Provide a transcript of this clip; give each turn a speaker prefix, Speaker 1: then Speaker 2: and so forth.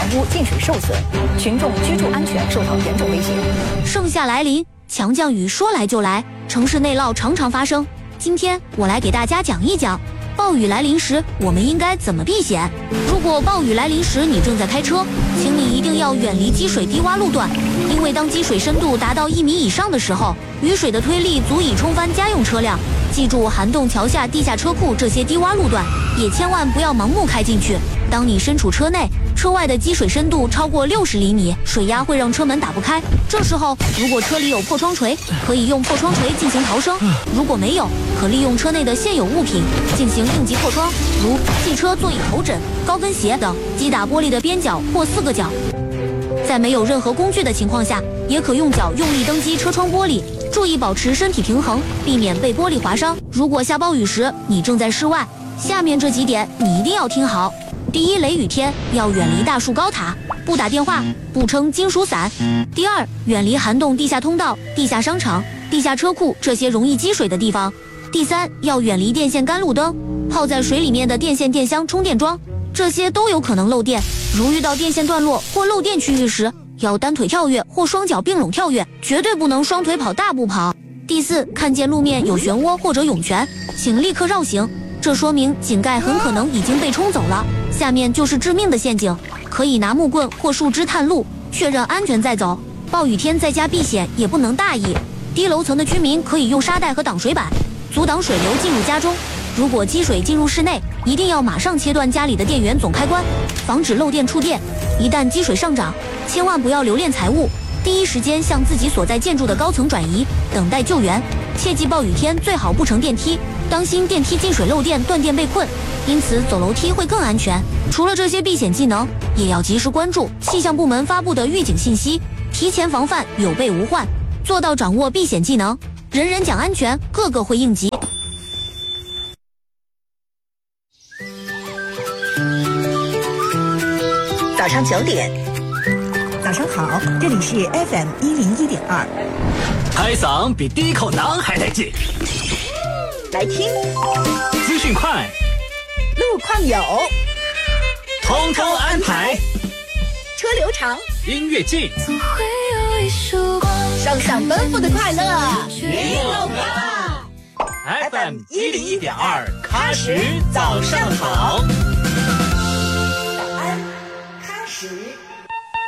Speaker 1: 屋进水受损，群众居住安全受到严重威胁。
Speaker 2: 盛夏来临，强降雨说来就来，城市内涝常常发生。今天我来给大家讲一讲，暴雨来临时我们应该怎么避险。如果暴雨来临时你正在开车，请你一定要远离积水低洼路段，因为当积水深度达到1米以上的时候，雨水的推力足以冲翻家用车辆。记住，涵洞桥下、地下车库这些低洼路段，也千万不要盲目开进去。当你身处车内，车外的积水深度超过60厘米，水压会让车门打不开。这时候，如果车里有破窗锤，可以用破窗锤进行逃生；如果没有，可利用车内的现有物品进行应急破窗，如汽车座椅头枕、高跟鞋等，击打玻璃的边角或4个角。在没有任何工具的情况下，也可用脚用力蹬击车窗玻璃，注意保持身体平衡，避免被玻璃划伤。如果下暴雨时你正在室外，下面这几点你一定要听好。第一，雷雨天要远离大树高塔，不打电话，不撑金属伞。第二，远离涵洞地下通道、地下商场、地下车库这些容易积水的地方。第三，要远离电线杆、路灯、泡在水里面的电线电箱、充电桩，这些都有可能漏电。如遇到电线段落或漏电区域时，要单腿跳跃或双脚并拢跳跃，绝对不能双腿跑大步跑。第四，看见路面有漩涡或者涌泉，请立刻绕行，这说明井盖很可能已经被冲走了。下面就是致命的陷阱，可以拿木棍或树枝探路，确认安全再走。暴雨天在家避险也不能大意，低楼层的居民可以用沙袋和挡水板阻挡水流进入家中。如果积水进入室内，一定要马上切断家里的电源总开关，防止漏电触电。一旦积水上涨，千万不要留恋财物，第一时间向自己所在建筑的高层转移，等待救援。切记暴雨天最好不乘电梯，当心电梯进水漏电断电被困，因此走楼梯会更安全。除了这些避险技能，也要及时关注气象部门发布的预警信息，提前防范，有备无患，做到掌握避险技能，人人讲安全，个个会应急。
Speaker 3: 早上9点，早上好，这里是 FM 101.2。
Speaker 4: 开嗓比第一口馕还带劲，
Speaker 3: 来听，
Speaker 4: 资讯快，
Speaker 3: 路况有，
Speaker 4: 通通安排，
Speaker 3: 车流长，
Speaker 4: 音乐静，
Speaker 3: 双向奔赴的快乐，
Speaker 4: 没有吧 ？FM 101.2，喀什早上好。
Speaker 3: 早安，喀什。